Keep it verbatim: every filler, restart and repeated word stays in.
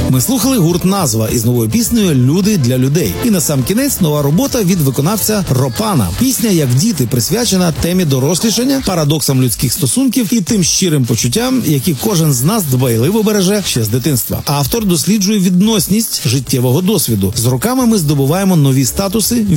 Ми слухали гурт «Назва» із новою піснею «Люди для людей». І на сам кінець нова робота від виконавця Ропана. Пісня «Як діти» присвячена темі дорослішання, парадоксам людських стосунків і тим щирим почуттям, які кожен з нас дбайливо береже ще з дитинства. Автор досліджує відносність життєвого досвіду. З роками ми здобуваємо нові статуси,